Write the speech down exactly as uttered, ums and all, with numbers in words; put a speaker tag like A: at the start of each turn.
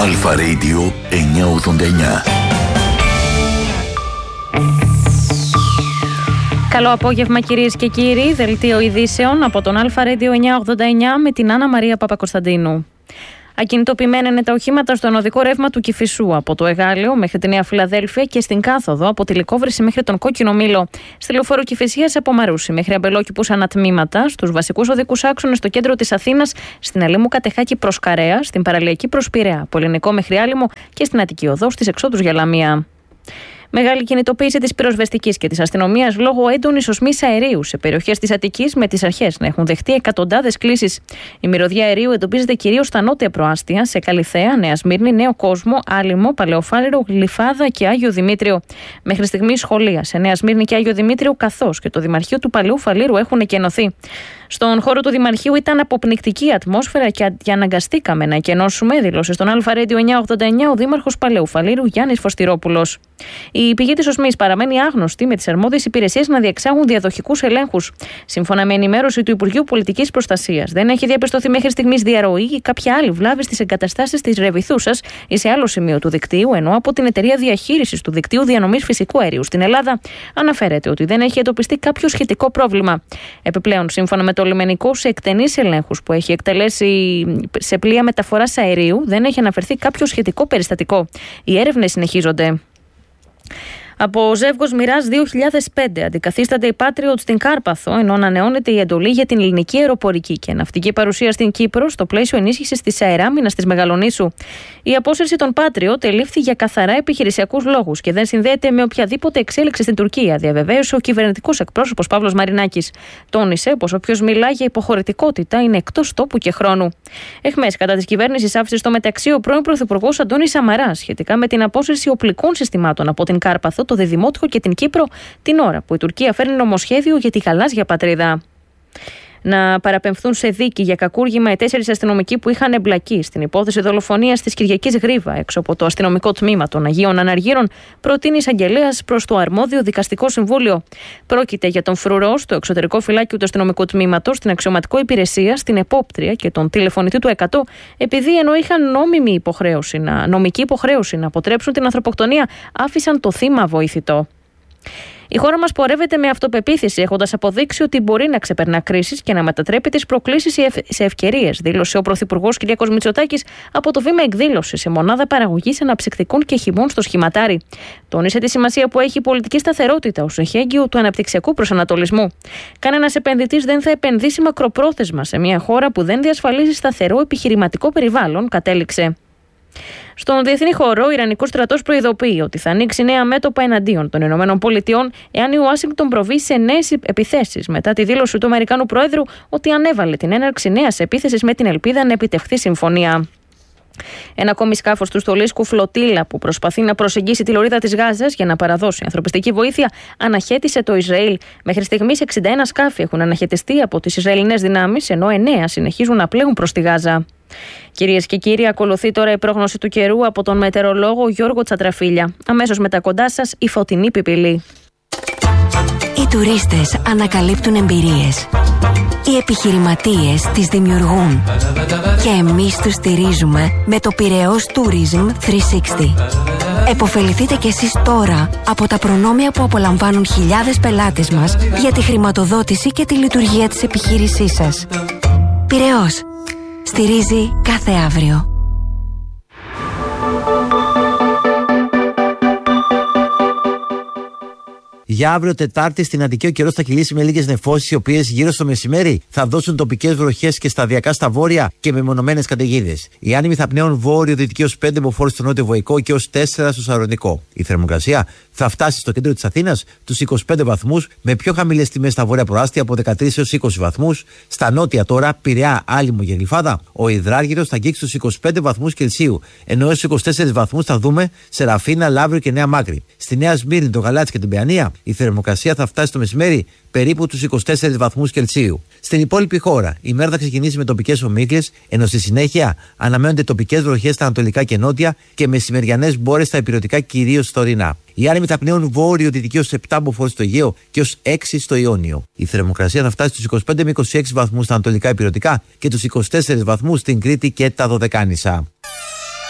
A: Αλφα Radio εννιακόσια ογδόντα εννιά.
B: Καλό απόγευμα κυρίες και κύριοι, δελτίο ειδήσεων από τον Αλφα Radio εννιακόσια ογδόντα εννιά με την Άννα Μαρία Παπακοσταντίνου. Ακινητοποιημένα είναι τα οχήματα στον οδικό ρεύμα του Κηφισού από το Εγάλεο μέχρι τη Νέα Φιλαδέλφια και στην κάθοδο από τη Λυκόβρηση μέχρι τον Κόκκινο Μήλο. Στη λεωφόρο Κηφισίας από Μαρούσι μέχρι Αμπελόκηπους ανατμήματα, στους βασικούς οδικούς άξονες στο κέντρο της Αθήνας, στην Αλήμου Κατεχάκη προς Καρέα, στην Παραλιακή προς Πειραιά, από Ελληνικό μέχρι Άλυμο και στην Αττική Οδό στις εξόδους για Λαμία. Μεγάλη κινητοποίηση της πυροσβεστικής και της αστυνομίας λόγω έντονης οσμής αερίου σε περιοχές της Αττικής, με τις αρχές να έχουν δεχτεί εκατοντάδες κλήσεις. Η μυρωδιά αερίου εντοπίζεται κυρίως στα νότια προάστια, σε Καλιθέα, Νέα Σμύρνη, Νέο Κόσμο, Άλυμο, Παλαιοφάλιρο, Γλυφάδα και Άγιο Δημήτριο. Μέχρι στιγμή σχολεία σε Νέα Σμύρνη και Άγιο Δημήτριο, καθώς και το Δημαρχείο του Παλαιού Φαλήρου έχουν εκενωθεί. Στον χώρο του Δημαρχείου ήταν αποπνικτική ατμόσφαιρα και αναγκαστήκαμε να εκενώσουμε, δήλωσε στον Αλφα Radio εννιακόσια ογδόντα εννιά ο Δήμαρχος Παλαιού Φαλήρου Γιάννης Φωστηρόπουλος. Η πηγή της οσμής παραμένει άγνωστη, με τις αρμόδιες υπηρεσίες να διεξάγουν διαδοχικούς ελέγχους. Σύμφωνα με ενημέρωση του Υπουργείου Πολιτικής Προστασίας, δεν έχει διαπιστωθεί μέχρι στιγμής διαρροή ή κάποια άλλη βλάβη στις εγκαταστάσεις της Ρεβιθούσας ή σε άλλο σημείο του δικτύου, ενώ από την Εταιρεία Διαχείρισης του Δικτύου Διανομής Φυσικού Αερίου στην Ελλάδα αναφέρεται ότι δεν έχει εντοπιστεί κάποιο σχετικό πρόβλημα. Επιπλέον, σύμφωνα με το λιμενικό, σε εκτενείς ελέγχους που έχει εκτελέσει σε πλοία μεταφοράς αερίου, δεν έχει αναφερθεί κάποιο σχετικό περιστατικό. Οι έρευνες συνεχίζονται. Από ζεύγος Μοιράζ δύο χιλιάδες πέντε αντικαθίστανται οι Patriot στην Κάρπαθο, ενώ ανανεώνεται η εντολή για την ελληνική αεροπορική και ναυτική παρουσία στην Κύπρο στο πλαίσιο ενίσχυσης της αεράμινας της Μεγαλονήσου. Η απόσυρση των Patriot ελήφθη για καθαρά επιχειρησιακούς λόγους και δεν συνδέεται με οποιαδήποτε εξέλιξη στην Τουρκία, διαβεβαίωσε ο κυβερνητικός εκπρόσωπος Παύλος Μαρινάκης. Τόνισε πως όποιος μιλά για υποχωρητικότητα είναι εκτός τόπου και χρόνου. Εχμές κατά της κυβέρνησης άφησε στο μεταξύ ο πρώην Πρωθυπουργός Αντώνης Σαμαράς σχετικά με την απόσυρση οπλικών συστημάτων από την Κάρπαθο, το Διδημότυχο και την Κύπρο, την ώρα που η Τουρκία φέρνει νομοσχέδιο για τη γαλάζια πατρίδα. Να παραπεμφθούν σε δίκη για κακούργημα οι τέσσερις αστυνομικοί που είχαν εμπλακεί στην υπόθεση δολοφονίας της Κυριακής Γρίβα έξω από το αστυνομικό τμήμα των Αγίων Αναργύρων, προτείνει εισαγγελέας προς το αρμόδιο δικαστικό συμβούλιο. Πρόκειται για τον φρουρό στο εξωτερικό φυλάκιο του αστυνομικού τμήματος, την αξιωματικό υπηρεσία, στην επόπτρια και τον τηλεφωνητή του εκατό, επειδή ενώ είχαν νόμιμη υποχρέωση να, νομική υποχρέωση να αποτρέψουν την ανθρωποκτονία, άφησαν το θύμα βοηθητό. Η χώρα μας πορεύεται με αυτοπεποίθηση, έχοντας αποδείξει ότι μπορεί να ξεπερνά κρίσεις και να μετατρέπει τις προκλήσεις σε ευκαιρίες, δήλωσε ο Πρωθυπουργός Κυριάκος Μητσοτάκης από το βήμα εκδήλωση σε μονάδα παραγωγής αναψυκτικών και χυμών στο Σχηματάρι. Τόνισε τη σημασία που έχει η πολιτική σταθερότητα ως εχέγγυο του αναπτυξιακού προσανατολισμού. Κανένας επενδυτής δεν θα επενδύσει μακροπρόθεσμα σε μια χώρα που δεν διασφαλίζει σταθερό επιχειρηματικό περιβάλλον, κατέληξε. Στον διεθνή χώρο, ο Ιρανικός στρατός προειδοποιεί ότι θα ανοίξει νέα μέτωπα εναντίον των ΗΠΑ εάν η Ουάσιγκτον προβεί σε νέες επιθέσεις, μετά τη δήλωση του Αμερικανού Προέδρου ότι ανέβαλε την έναρξη νέας επίθεσης με την ελπίδα να επιτευχθεί συμφωνία. Ένα ακόμη σκάφος του στολίσκου Φλωτίλα που προσπαθεί να προσεγγίσει τη λωρίδα της Γάζας για να παραδώσει ανθρωπιστική βοήθεια αναχέτησε το Ισραήλ. Μέχρι στιγμής εξήντα ένα σκάφη έχουν αναχαιτιστεί από τις Ισραηλινές δυνάμεις, ενώ εννέα συνεχίζουν να πλέγουν προς τη Γάζα. Κυρίες και κύριοι, ακολουθεί τώρα η πρόγνωση του καιρού από τον μετεωρολόγο Γιώργο Τσατραφίλια. Αμέσως μετά κοντά σας η φωτεινή πιπηλή.
C: Οι τουρίστες ανακαλύπτουν εμπειρίες. Οι επιχειρηματίες τις δημιουργούν. Και εμείς τους στηρίζουμε με το Πειραιώς Tourism τριακόσια εξήντα. Εποφεληθείτε κι εσείς τώρα από τα προνόμια που απολαμβάνουν χιλιάδες πελάτες μας για τη χρηματοδότηση και τη λειτουργία της επιχείρησής σας. Πειραιώς. Στηρίζει κάθε αύριο.
D: Για αύριο Τετάρτη στην Αττική ο καιρός θα κυλήσει με λίγες νεφώσεις, οι οποίες γύρω στο μεσημέρι θα δώσουν τοπικές βροχές και σταδιακά στα βόρεια και μεμονωμένες καταιγίδες. Οι άνεμοι θα πνέουν βόρειο-δυτική ως πέντε μποφόρ στο νότιο Βοϊκό και ως τέσσερα στο Σαρονικό. Η θερμοκρασία θα φτάσει στο κέντρο της Αθήνας τους είκοσι πέντε βαθμούς, με πιο χαμηλές τιμές στα βόρεια προάστια από δεκατρείς έως είκοσι βαθμούς. Στα νότια τώρα, Πειραιά, Άλυμο και Γλυφάδα, ο υδράργυρος θα αγγίξει τους είκοσι πέντε βαθμούς Κελσίου, ενώ έως είκοσι τέσσερις βαθμούς θα δούμε σε Ραφίνα, Λαύριο και Νέα Μάκρη. Στη Νέα Σμύρνη, το Γαλάτσι και την Παιανία, η θερμοκρασία θα φτάσει το μεσημέρι περίπου τους είκοσι τέσσερις βαθμούς Κελσίου. Στην υπόλοιπη χώρα, η μέρα θα ξεκινήσει με τοπικές ομίχλες, ενώ στη συνέχεια αναμένονται τοπικές βροχές στα ανατολικά και νότια και μεσημεριανές μπόρες στα ηπειρωτικά, κυρίως στα ορεινά. Οι άνεμοι θα πνέουν βόρειο-δυτική ως επτά μποφόρ στο Αιγαίο και ως έξι στο Ιόνιο. Η θερμοκρασία θα φτάσει στους είκοσι πέντε με είκοσι έξι βαθμούς στα ανατολικά ηπειρωτικά και τους είκοσι τέσσερις βαθμούς στην Κρήτη και τα Δωδεκάνησα.